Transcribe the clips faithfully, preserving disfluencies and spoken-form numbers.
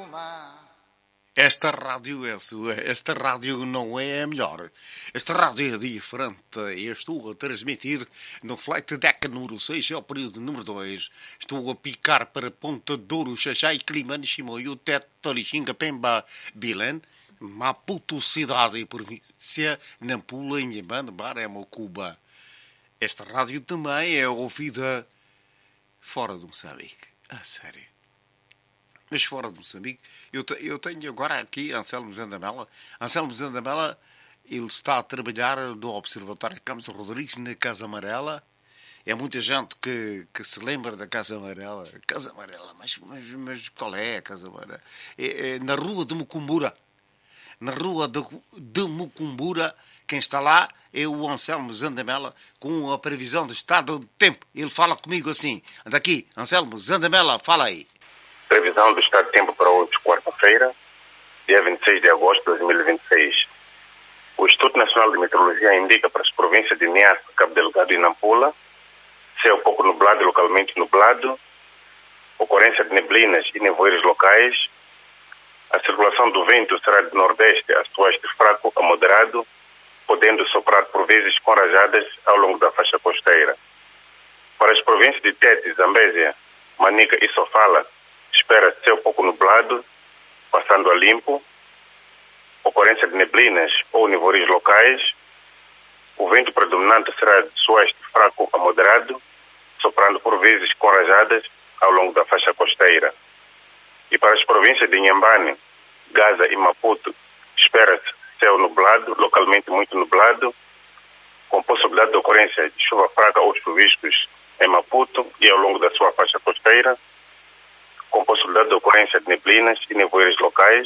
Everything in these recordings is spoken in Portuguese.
Esta rádio é sua, esta rádio não é a melhor. Esta rádio é diferente. Eu estou a transmitir no Flight Deck número seis, é o período número dois. Estou a picar para Ponta Douro, Xaxai, Climane, Chimoio, Teto, Torixinga, Pemba, Bilen, Maputo, cidade e província, Nampula, Inhambane, Barema, Cuba. Esta rádio também é ouvida fora do Moçambique. A sério. Mas fora de Moçambique, eu, te, eu tenho agora aqui Anselmo Zandamela. Anselmo Zandamela, ele está a trabalhar no Observatório Campos Rodrigues, na Casa Amarela. É muita gente que, que se lembra da Casa Amarela. Casa Amarela, mas, mas, mas qual é a Casa Amarela? É, é na rua de Mucumbura. Na rua de, de Mucumbura, quem está lá é o Anselmo Zandamela, com a previsão do estado do tempo. Ele fala comigo assim. Anda aqui, Anselmo Zandamela, fala aí. Previsão do estado de tempo para hoje, quarta-feira, dia vinte e seis de agosto de dois mil e vinte e seis. O Instituto Nacional de Meteorologia indica para as províncias de Niassa, Cabo Delgado e Nampula céu pouco nublado e localmente nublado, ocorrência de neblinas e nevoeiros locais. A circulação do vento será de nordeste a sueste fraco a moderado, podendo soprar por vezes com rajadas ao longo da faixa costeira. Para as províncias de Tete, Zambésia, Manica e Sofala, espera céu pouco nublado, passando a limpo, ocorrência de neblinas ou nevoeiros locais. O vento predominante será de sueste fraco a moderado, soprando por vezes com rajadas ao longo da faixa costeira. E para as províncias de Inhambane, Gaza e Maputo, espera-se céu nublado, localmente muito nublado, com possibilidade de ocorrência de chuva fraca ou chuviscos em Maputo e ao longo da sua faixa costeira, com possibilidade de ocorrência de neblinas e nevoeiros locais.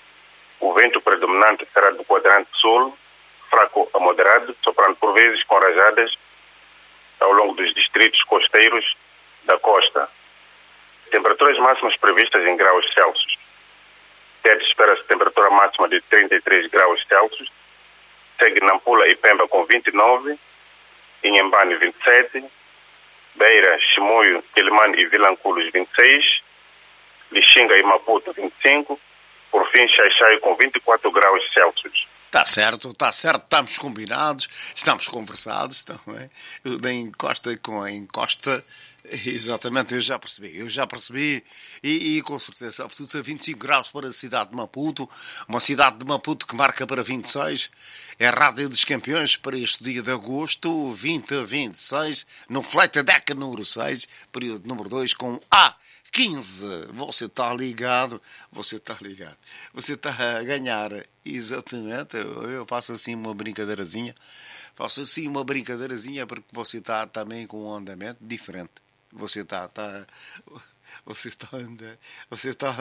O vento predominante será do quadrante sul, fraco a moderado, soprando por vezes com rajadas ao longo dos distritos costeiros da costa. Temperaturas máximas previstas em graus Celsius. Tete espera-se temperatura máxima de trinta e três graus Celsius. Segue Nampula e Pemba com vinte e nove, Inhambane vinte e sete, Beira, Chimoio, Quelimane e Vilanculos vinte e seis, Lixinga e Maputo vinte e cinco, por fim Xaixai com vinte e quatro graus Celsius. Está certo, está certo, estamos combinados, estamos conversados também. Eu da encosta com a encosta, exatamente, eu já percebi, eu já percebi e, e com certeza, sobretudo a vinte e cinco graus para a cidade de Maputo, uma cidade de Maputo que marca para vinte e seis, é a Rádio dos Campeões para este dia de agosto, vinte a vinte e seis, no Flight Deck número seis, período número dois, com A quinze. Você está ligado, você está ligado, você está a ganhar, exatamente, eu, eu faço assim uma brincadeirazinha, faço assim uma brincadeirazinha porque você está também com um andamento diferente. Você está, está, você está, você está